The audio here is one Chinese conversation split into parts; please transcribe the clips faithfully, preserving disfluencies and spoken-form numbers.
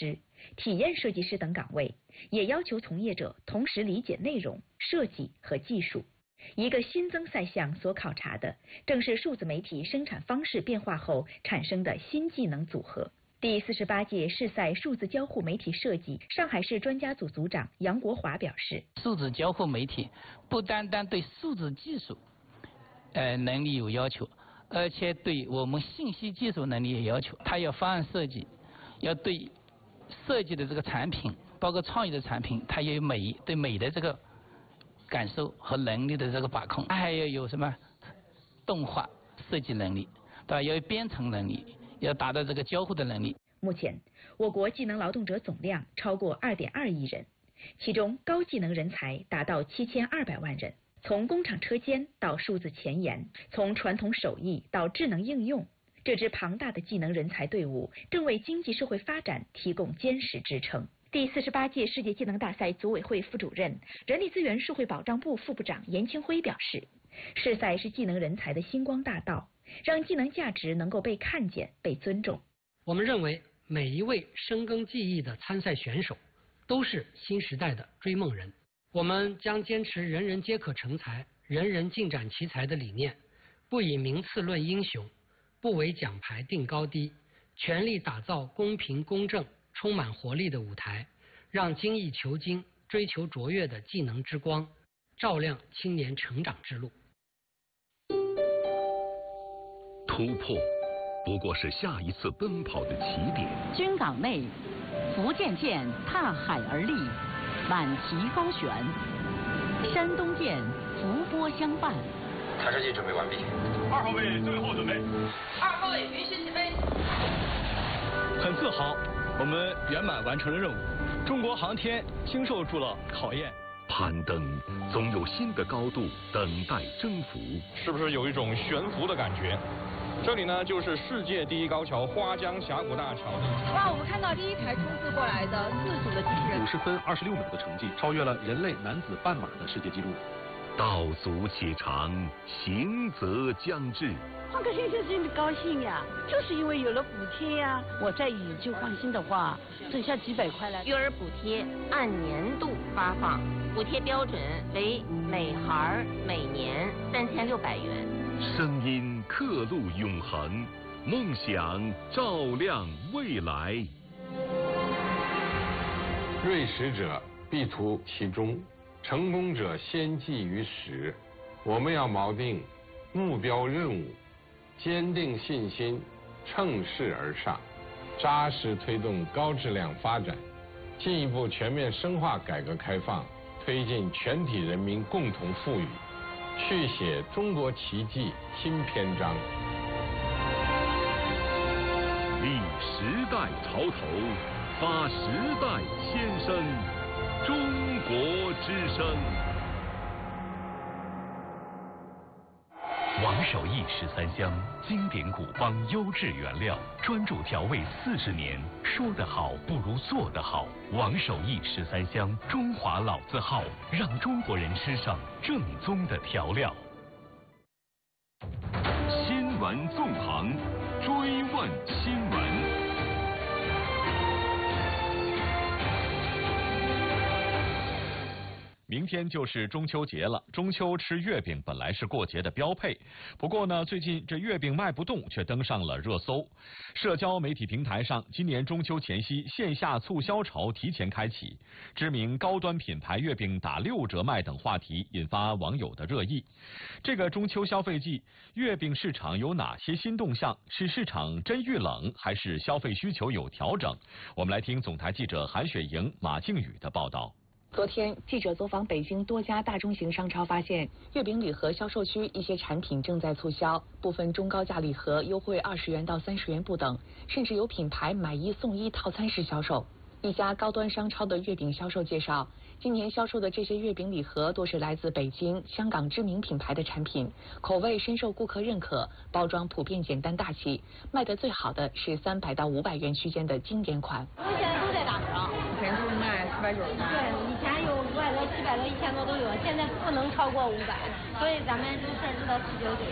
师、体验设计师等岗位，也要求从业者同时理解内容、设计和技术。一个新增赛项所考察的，正是数字媒体生产方式变化后产生的新技能组合。第四十八届市赛数字交互媒体设计上海市专家组组长杨国华表示， 数字交互媒体不单单对数字技术呃能力有要求，而且对我们信息技术能力也要求。它要方案设计，要对设计的这个产品，包括创意的产品，它也有美对美的这个感受和能力的这个把控。它还要有什么动画设计能力，对吧？要有编程能力，要达到这个交互的能力。 目前，我国技能劳动者总量超过 二点二亿人，其中高技能人才达到七千二百万人。从工厂车间到数字前沿，从传统手艺到智能应用，这支庞大的技能人才队伍正为经济社会发展提供坚实支撑。第四十八届世界技能大赛组委会副主任、人力资源社会保障部副部长严清辉表示，世赛是技能人才的星光大道，让技能价值能够被看见、被尊重。 我们认为，每一位深耕技艺的参赛选手都是新时代的追梦人。我们将坚持人人皆可成才、人人尽展奇才的理念，不以名次论英雄，不为奖牌定高低，全力打造公平公正、充满活力的舞台，让精益求精、追求卓越的技能之光照亮青年成长之路。 突破不过是下一次奔跑的起点。 军港内，福建舰踏海而立，满旗高悬；山东舰伏波相伴。 弹射器准备完毕。 二号位最后准备。 二号位允许起飞。 很自豪，我们圆满完成了任务。中国航天经受住了考验。 攀登总有新的高度等待征服。 是不是有一种悬浮的感觉？这里呢，就是世界第一高桥花江峡谷大桥。 哇，我们看到第一台冲刺过来的自主的机器人， 五十分二十六秒的成绩，超越了人类男子半马的世界纪录。 道阻且长，行则将至。 换个先生真的高兴呀，就是因为有了补贴呀。我再以旧换新的话，省下几百块来。 育儿补贴按年度发放，补贴标准为每孩每年三千六百元。 声音刻录永恒，梦想照亮未来。 锐实者必图其中，成功者先记于始。我们要锚定目标任务，坚定信心，乘势而上，扎实推动高质量发展，进一步全面深化改革开放，推进全体人民共同富裕，续写中国奇迹新篇章。 立时代潮头，发时代先声，中国之声。王守义十三香，经典古方优质原料，专注调味四十年。说得好不如做得好。王守义十三香，中华老字号，让中国人吃上正宗的调料。新闻纵横，追问新闻。 明天就是中秋节了，中秋吃月饼本来是过节的标配，不过呢，最近这月饼卖不动，却登上了热搜。社交媒体平台上，今年中秋前夕线下促销潮提前开启，知名高端品牌月饼打六折卖等话题引发网友的热议。这个中秋消费季，月饼市场有哪些新动向？是市场真遇冷，还是消费需求有调整？我们来听总台记者韩雪莹、马靖宇的报道。 昨天，记者走访北京多家大中型商超，发现月饼礼盒销售区一些产品正在促销，部分中高价礼盒优惠二十元到三十元不等，甚至有品牌买一送一套餐式销售。一家高端商超的月饼销售介绍，今年销售的这些月饼礼盒多是来自北京、香港知名品牌的产品，口味深受顾客认可，包装普遍简单大气，卖得最好的是三百到五百元区间的经典款。 现在都在打折， 以前都是卖四百九十八。 对，以前有五百多、七百多、一千多都有，现在不能超过五百，所以咱们就设置到四九九。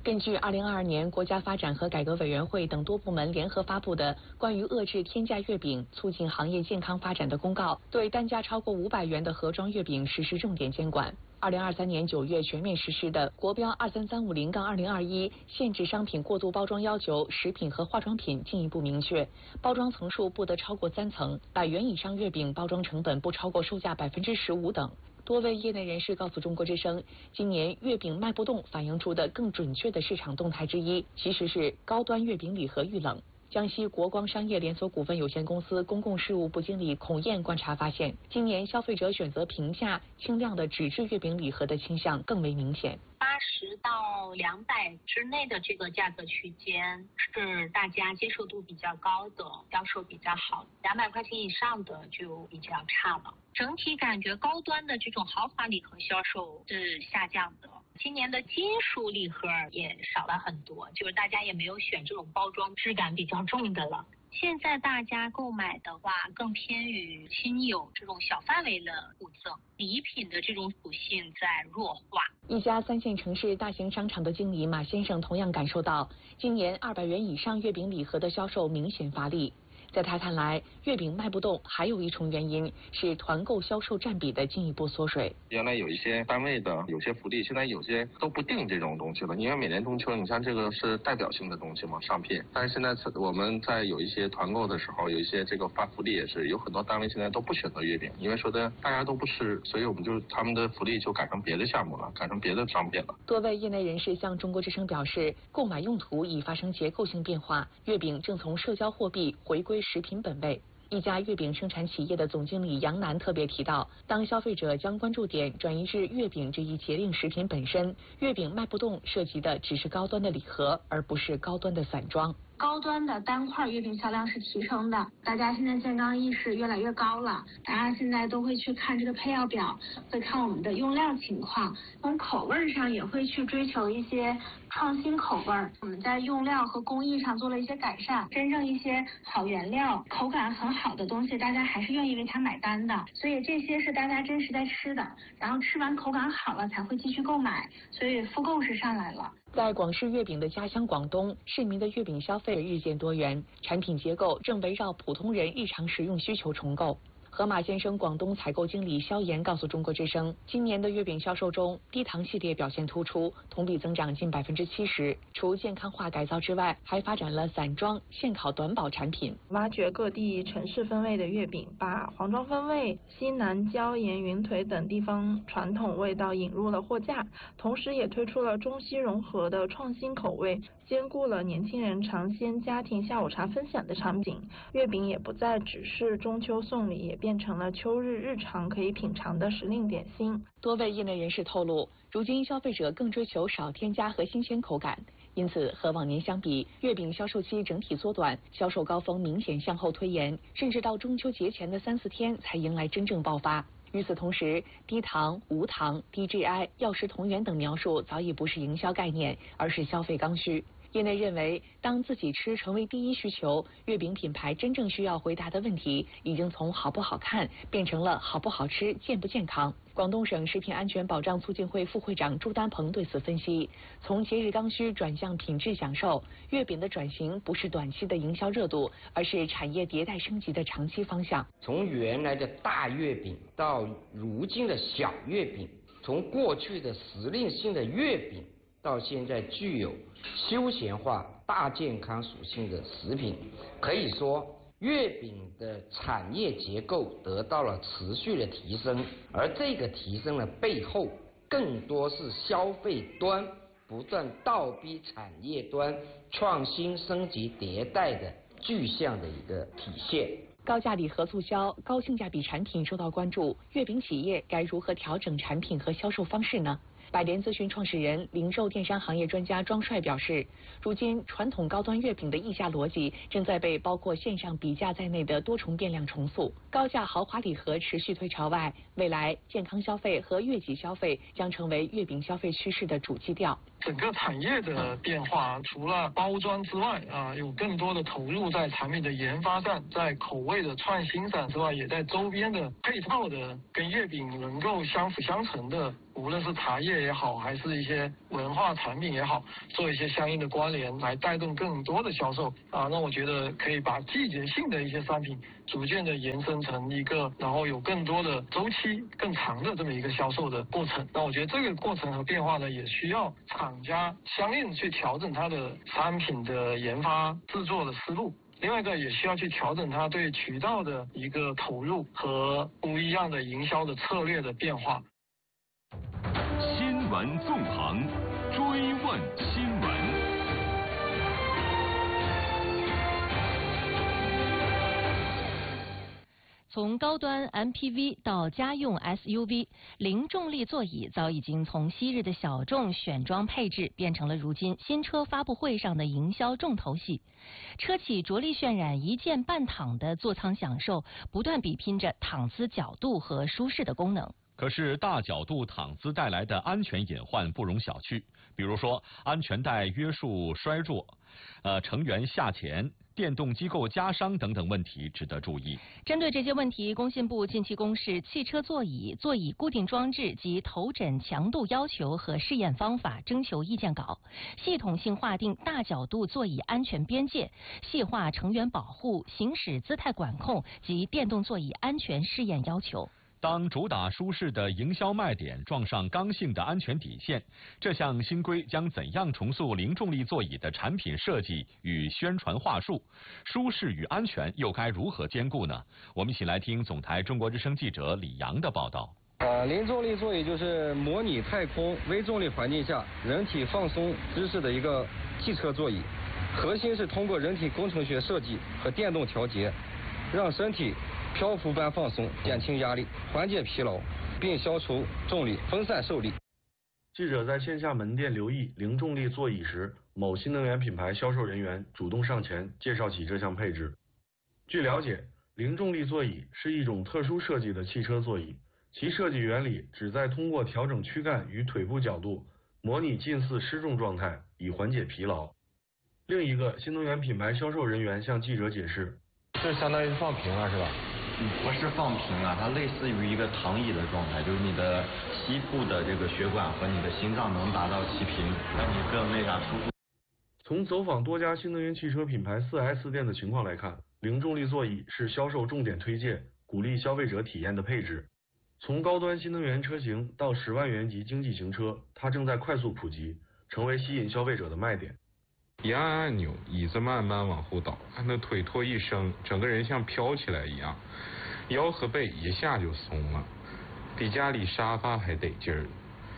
根据二零二二年国家发展和改革委员会等多部门联合发布的关于遏制天价月饼、促进行业健康发展的公告，对单价超过五百元的盒装月饼实施重点监管。二零二三年九月全面实施的国标二三三五零杠二零二一限制商品过度包装要求，食品和化妆品进一步明确，包装层数不得超过三层，百元以上月饼包装成本不超过售价百分之十五等。多位业内人士告诉中国之声，今年月饼卖不动反映出的更准确的市场动态之一，其实是高端月饼礼盒遇冷。江西国光商业连锁股份有限公司公共事务部经理孔燕观察发现，今年消费者选择平价轻量的纸质月饼礼盒的倾向更为明显。 八十到两百之内的这个价格区间是大家接受度比较高的，销售比较好，两百块钱以上的就比较差了。整体感觉高端的这种豪华礼盒销售是下降的。今年的金属礼盒也少了很多，就是大家也没有选这种包装质感比较重的了。现在大家购买的话，更偏于亲友这种小范围的互赠，礼品的这种属性在弱化。 一家三线城市大型商场的经理马先生同样感受到，今年二百元以上月饼礼盒的销售明显乏力。在他看来，月饼卖不动还有一重原因是团购销售占比的进一步缩水。 原来有一些单位的有些福利，现在有些都不定这种东西了，因为每年中秋，你像这个是代表性的东西嘛，商品。但是现在我们在有一些团购的时候，有一些这个发福利也是有很多单位现在都不选择月饼，因为说的大家都不吃，所以我们就他们的福利就改成别的项目了，改成别的商品了。 多位业内人士向中国之声表示，购买用途已发生结构性变化，月饼正从社交货币回归食品本位。一家月饼生产企业的总经理杨楠特别提到，当消费者将关注点转移至月饼这一节令食品本身，月饼卖不动涉及的只是高端的礼盒，而不是高端的散装。 高端的单块月饼销量是提升的，大家现在健康意识越来越高了，大家现在都会去看这个配料表，会看我们的用料情况，从口味上也会去追求一些创新口味。我们在用料和工艺上做了一些改善，真正一些好原料、口感很好的东西，大家还是愿意为它买单的。所以这些是大家真实在吃的，然后吃完口感好了才会继续购买，所以复购是上来了。 在广式月饼的家乡广东，市民的月饼消费日渐多元，产品结构正围绕普通人日常食用需求重构。河马先生广东采购经理萧岩告诉中国之声，今年的月饼销售中，低糖系列表现突出，同比增长近百分之七十。除健康化改造之外，还发展了散装、现烤短保产品， 挖掘各地城市风味的月饼，把黄庄风味、西南椒盐云腿等地方传统味道引入了货架，同时也推出了中西融合的创新口味，兼顾了年轻人尝鲜、家庭下午茶分享的场景。月饼也不再只是中秋送礼，也变成了秋日日常可以品尝的时令点心。 多位业内人士透露，如今消费者更追求少添加和新鲜口感，因此和往年相比，月饼销售期整体缩短，销售高峰明显向后推延，甚至到中秋节前的三四天才迎来真正爆发。与此同时，低糖、无糖、低 G I、药食同源等描述早已不是营销概念，而是消费刚需。业内认为，当自己吃成为第一需求，月饼品牌真正需要回答的问题，已经从好不好看变成了好不好吃、健不健康。广东省食品安全保障促进会副会长朱丹鹏对此分析，从节日刚需转向品质享受，月饼的转型不是短期的营销热度，而是产业迭代升级的长期方向。 从原来的大月饼到如今的小月饼，从过去的时令性的月饼到现在具有休闲化、大健康属性的食品，可以说月饼的产业结构得到了持续的提升，而这个提升的背后，更多是消费端不断倒逼产业端创新升级迭代的具象的一个体现。 高价礼盒促销、高性价比产品受到关注，月饼企业该如何调整产品和销售方式呢？百联咨询创始人、零售电商行业专家庄帅表示，如今传统高端月饼的议价逻辑正在被包括线上比价在内的多重变量重塑，高价豪华礼盒持续推潮外，未来健康消费和悦己消费将成为月饼消费趋势的主基调。 整个产业的变化，除了包装之外啊，有更多的投入在产品的研发上，在口味的创新上之外，也在周边的配套的跟月饼能够相辅相成的，无论是茶叶也好，还是一些文化产品也好，做一些相应的关联，来带动更多的销售啊。那我觉得可以把季节性的一些商品逐渐的延伸成一个，然后有更多的周期更长的这么一个销售的过程。那我觉得这个过程和变化呢，也需要厂家相应的去调整它的商品的研发制作的思路。另外一个也需要去调整它对渠道的一个投入和不一样的营销的策略的变化。 新闻纵横，追问新闻。 从高端 M P V 到家用 S U V， 零重力座椅早已经从昔日的小众选装配置，变成了如今新车发布会上的营销重头戏。车企着力渲染一键半躺的座舱享受，不断比拼着躺姿角度和舒适的功能。 可是大角度躺姿带来的安全隐患不容小觑，比如说安全带约束衰弱、呃成员下潜、电动机构夹伤等等问题值得注意。 针对这些问题，工信部近期公示汽车座椅、座椅固定装置及头枕强度要求和试验方法征求意见稿，系统性划定大角度座椅安全边界，细化成员保护、行驶姿态管控及电动座椅安全试验要求。 当主打舒适的营销卖点撞上刚性的安全底线，这项新规将怎样重塑零重力座椅的产品设计与宣传话术？舒适与安全又该如何兼顾呢？我们一起来听总台中国之声记者李阳的报道。 呃，零重力座椅就是模拟太空微重力环境下人体放松姿势的一个汽车座椅，核心是通过人体工程学设计和电动调节，让身体漂浮般放松，减轻压力，缓解疲劳，并消除重力，分散受力。 记者在线下门店留意零重力座椅时，某新能源品牌销售人员主动上前介绍起这项配置。据了解，零重力座椅是一种特殊设计的汽车座椅，其设计原理旨在通过调整躯干与腿部角度，模拟近似失重状态，以缓解疲劳。另一个新能源品牌销售人员向记者解释， 这相当于放平了是吧？ 不是放平啊，它类似于一个躺椅的状态，就是你的膝部的这个血管和你的心脏能达到齐平，让你更那啥舒服。 从走访多家新能源汽车品牌 四 S 店的情况来看，零重力座椅是销售重点推荐，鼓励消费者体验的配置。从高端新能源车型到十万元级经济型车，它正在快速普及，成为吸引消费者的卖点。 一按按钮，椅子慢慢往后倒，那腿托一伸，整个人像飘起来一样，腰和背一下就松了，比家里沙发还得劲儿。